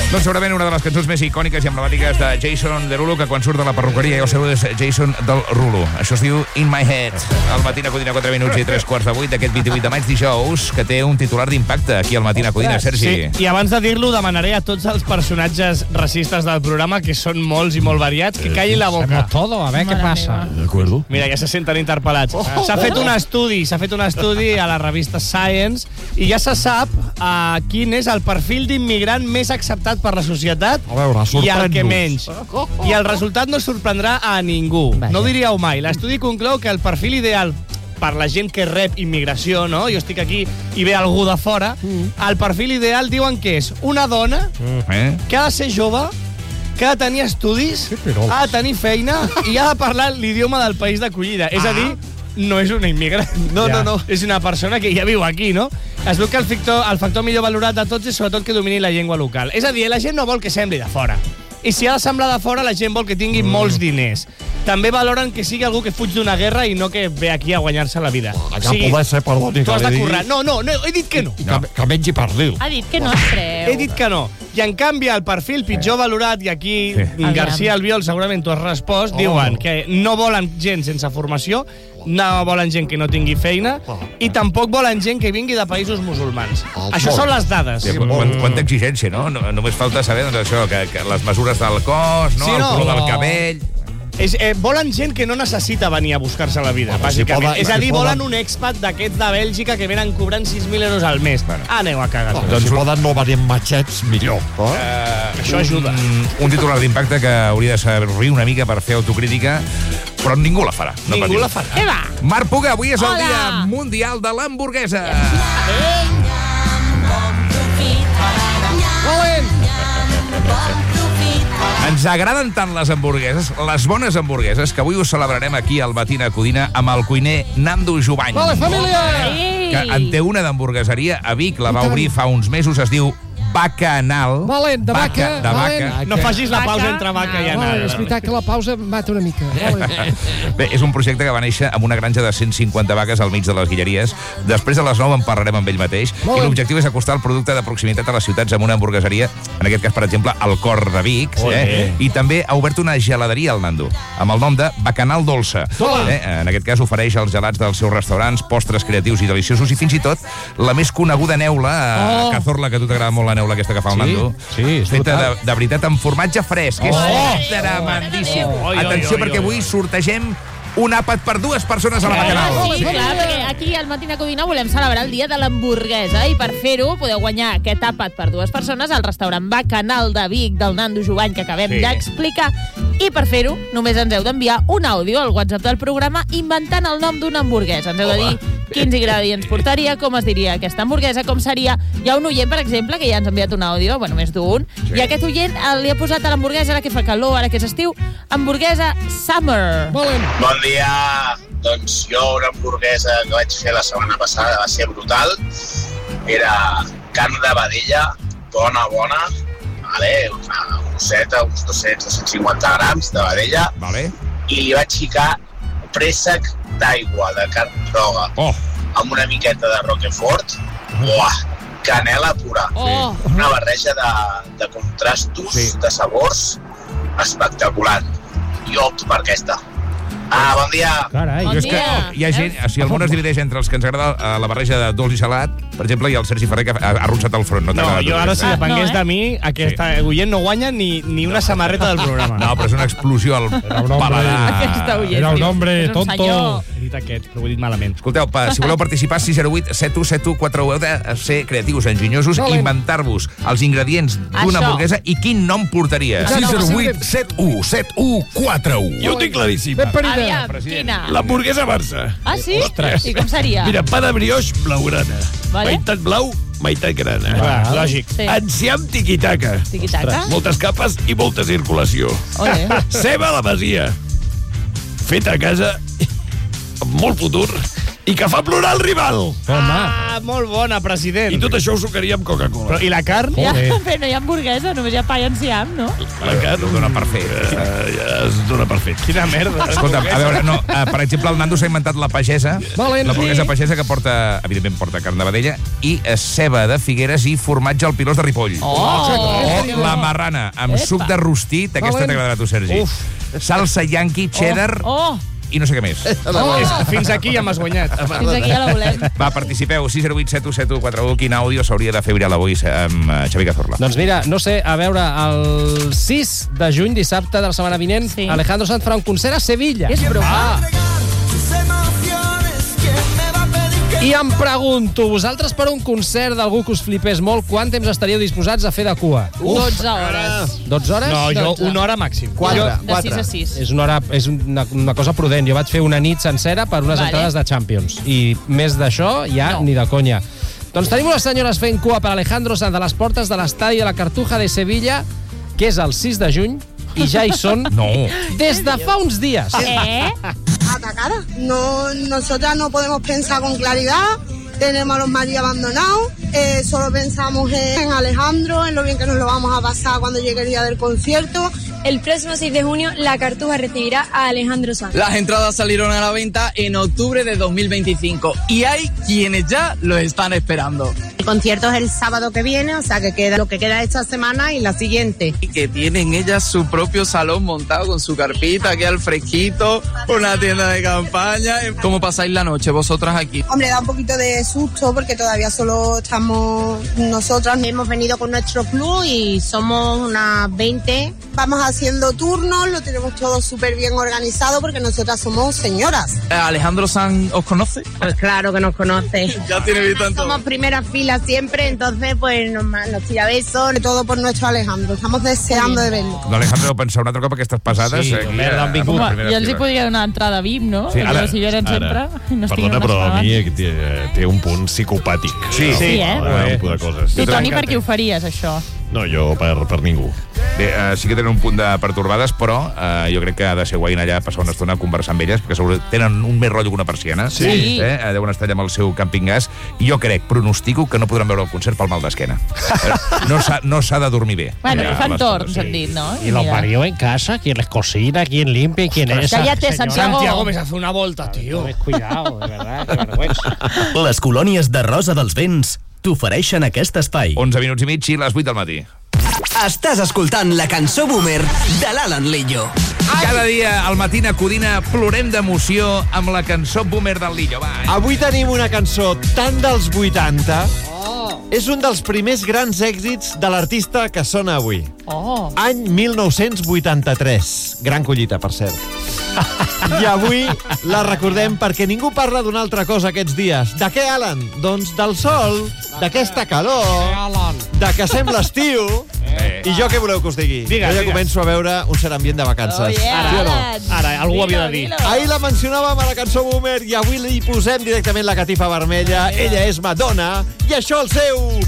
Doncs segurament una de les cançons més icòniques i emblemàtiques de Jason Derulo, que quan surt de la perruqueria ja ho sabeu, és Jason del Rulo. Això es diu In My Head. Al Matina Codina, 4 minuts i 3:15 d'aquest 28 de maig, dijous, que té un titular d'impacte aquí al Matina Codina, Sergi. Sí, i abans de dir-lo demanaré a tots els personatges racistes del programa, que són molts i molt variats, que callin la boca. Todo, a ver qué pasa. De acuerdo. Mira, ja se senten interpel·lats. S'ha fet un estudi a la revista Science i ja se sap quin és el perfil d'immigrant més acceptat per la societat i el que menys. I el resultat no sorprendrà a ningú. No ho diríeu mai. L'estudi conclou que el perfil ideal per la gent que rep immigració, no? Jo estic aquí i ve algú de fora. El perfil ideal diuen que és una dona que ha de ser jove, que ha de tenir estudis, ha de tenir feina i ha de parlar l'idioma del país d'acollida. És a dir, no és una immigrant. No. És una persona que ja viu aquí, no? Es veu que el factor millor valorat de tots és sobretot que domini la llengua local. És a dir, la gent no vol que sembli de fora. I si ha de semblar de fora, la gent vol que tingui molts diners. També valoren que sigui algú que fuig d'una guerra i no que ve aquí a guanyar-se la vida. Allà poder ser, perdoni, tu has de currar. No, he dit que no. Que mengi pernil. Ha dit que no es creu. He dit que no. I en canvi, el perfil pitjor valorat, i aquí García Albiol segurament t'ho has respost, diuen que no volen gent sense formació, no volen gent que no tingui feina i tampoc volen gent que vingui de països musulmans. Això són les dades. Quanta exigència, no? Només falta saber això, que les mesures del cos, el color del cabell... Volen gent que no necessita venir a buscar-se la vida, bàsicament. És a dir, volen un expat d'aquests de Bèlgica que venen cobrant 6.000 euros al mes. Aneu a cagar. Doncs si poden no venir amb matxets, millor. Això ajuda. Un titular d'impacte que hauria de servir una mica per fer autocrítica, però ningú la farà. Ningú la farà. Què va? Marc Puga, avui és el dia mundial de l'hamburguesa. Ens agraden tant les hamburgueses, les bones hamburgueses, que avui us celebrarem aquí al Matina Codina amb el cuiner Nando Jubany. Vale, família! Que en té una d'hamburgueseria a Vic, la va obrir fa uns mesos, es diu Bacanal. Valent, de vaca. Vaca. No facis la pausa entre vaca i anal. És veritat que la pausa mata una mica. Bé, és un projecte que va néixer amb una granja de 150 vaques al mig de les Guilleries. Després de les 9 en parlarem amb ell mateix. I l'objectiu és acostar el producte de proximitat a les ciutats amb una hamburgueseria, en aquest cas, per exemple, al cor de Vic. I també ha obert una geladeria al Nando, amb el nom de Bacanal Dolça. En aquest cas ofereix els gelats dels seus restaurants, postres creatius i deliciosos, i fins i tot la més coneguda neula, Cazorla, que a tu t'agrada molt la neula aquesta que fa el Nando, feta de veritat amb formatge fresc, que és tremendíssim. Atenció, perquè avui sortegem un àpat per 2 persones a la Bacanal. Sí, clar, perquè aquí al Matina Codina volem celebrar el dia de l'hamburguesa i per fer-ho podeu guanyar aquest àpat per 2 persones al restaurant Bacanal de Vic del Nando Jubany que acabem d'explicar. I per fer-ho només ens heu d'enviar un àudio al WhatsApp del programa inventant el nom d'una hamburguesa. Ens heu de dir quins ingredients portaria, com es diria aquesta hamburguesa, com seria. Hi ha un oient, per exemple, que ja ens ha enviat un àudio, bueno, més d'un, i aquest oient li ha posat a l'hamburguesa, ara que fa calor, ara que és estiu, hamburguesa Summer. Bon dia! Doncs jo una hamburguesa que vaig fer la setmana passada va ser brutal. Era carn de vedella, bona, una gosseta, uns 200-250 grams de vedella, i li vaig ficar préssec d'aigua, de carn groga, amb una miqueta de roquefort, canela pura. Una barreja de contrastos, de sabors, espectacular. Jo opto per aquesta. Bon dia! Carai, és que hi ha gent, si el món es divideix entre els que ens agrada la barreja de dolç i salat, per exemple, i el Sergi Ferrer, que ha arronsat el front. No, jo ara, si depengués de mi, aquest oient no guanya ni una samarreta del programa. No, però és una explosió al paladar. Era un hombre tonto. He dit aquest, però ho he dit malament. Escolteu, si voleu participar, 608 7171, heu de ser creatius, enginyosos, inventar-vos els ingredients d'una hamburguesa i quin nom portaria. 608 717141. Jo ho tinc claríssim. Aviam, quina? L'hamburguesa Barça. Ah, sí? I com seria? Mira, pa de brioix blaugrana. Meitat blau, meitat grana. Lògic. Enciam tiquitaca. Tiquitaca? Moltes capes i molta circulació. Ceba a la masia. Feta a casa, amb molt futur i que fa plorar el rival. Molt bona, president. I tot això ho sucaria amb Coca-Cola. Però, i la carn? Ja, no hi ha hamburguesa, només hi ha pa i enciam, no? La carn Ho dona per fer. ja es dona per fet. Quina merda. Escolta, a veure, no, per exemple, el Nando s'ha inventat la pagesa, Valent. l'hamburguesa pagesa que porta, evidentment porta carn de vedella, i ceba de Figueres i formatge al pilós de Ripoll. O la marrana amb suc de rostit, aquesta Valent. t'agradarà a tu, Sergi. Salsa yankee, cheddar i no sé què més. Fins aquí ja m'has guanyat. Fins aquí ja la volem. Va, participeu, 608 717141. Quin àudio s'hauria de fer viral avui amb Xavi Cazorla? Doncs mira, no sé, a veure, el 6 de juny, dissabte de la setmana vinent, Sí. Alejandro Sanz farà un concert a Sevilla. És broma. I em pregunto, vosaltres per un concert d'algú que us flipés molt, quant temps estaríeu disposats a fer de cua? 12 hores. 12 hores? No, jo 12. una hora màxim. De 6 a 6. És una cosa prudent. Jo vaig fer una nit sencera per unes entrades de Champions. I més d'això, ja ni de conya. Doncs tenim unes senyores fent cua per Alejandro Sanz a les portes de l'estadi de la Cartuja de Sevilla, que és el 6 de juny, i ja hi són des de fa uns dies. Atacada. No, nosotras no podemos pensar con claridad. Tenemos a los María abandonados. Solo pensamos en Alejandro, en lo bien que nos lo vamos a pasar cuando llegue el día del concierto. El próximo 6 de junio, la Cartuja recibirá a Alejandro Sanz. Las entradas salieron a la venta en octubre de 2025 y hay quienes ya lo están esperando. El concierto es el sábado que viene, o sea que queda lo que queda esta semana y la siguiente. Y que tienen ellas su propio salón montado con su carpita aquí al fresquito, una tienda de campaña. ¿Cómo pasáis la noche vosotras aquí? Hombre, da un poquito de susto porque todavía solo estamos nosotras. Hemos venido con nuestro club y somos unas 20. Vamos haciendo turnos, lo tenemos todo súper bien organizado porque nosotras somos señoras. ¿Alejandro Sanz os conoce? Pues claro que nos conoce. Ya tiene visto en todo. Somos primera fila siempre, entonces pues nos tira besos, todo por nuestro Alejandro. Estamos deseando de verlo. L'Alejandro deu pensar un altre cop aquestes passades. Sí, merda, han vingut. Home, ja els hi podria donar entrada VIP, no? Sí, ara- Si venen sempre. i no estiguin Perdona, però a unes mi setmanes. té un punt psicopàtic. Sí, Sí, Un punt de coses. Tu, Toni, per què ho faries, això? No, jo per ningú. Bé, sí que tenen un punt de pertorbades, però jo crec que ha de ser guai anar allà a passar una estona a conversar amb elles, perquè segur que tenen un més rotllo que una persiana. Sí. Deuen estar allà amb el seu camping gas. I jo crec, pronostico, que no podran veure el concert pel mal d'esquena. No s'ha de dormir bé. Bueno, allà a fan l'estona, torns, han dit, no? Y los parió en casa, quién les cocina, quién limpia, quién es. Cállate, Santiago. Santiago, me hace una volta, tío. Cuidado, de verdad, qué vergüenza. Les colònies de Rosa dels Vents t'ofereixen aquest espai. 11 minuts i mig i les 8 del matí. Estàs escoltant la cançó Boomer de l'Alan Lillo. Cada dia al Matina Codina plorem d'emoció amb la cançó Boomer del Lillo. Va, Avui tenim una cançó tan dels 80. És un dels primers grans èxits de l'artista que sona avui. Any 1983. Gran collita, per cert. I avui la recordem perquè ningú parla d'una altra cosa aquests dies. De què, Alan? Doncs del sol, d'aquesta calor, de que sembla estiu. I jo què voleu que us digui? Digues, jo ja digues. començo a veure un cert ambient de vacances. Sí o no? Ara, algú ho havia de dir. Ahir la mencionàvem a la cançó Boomer i avui li posem directament la catifa vermella. Ella és Madonna i això el seu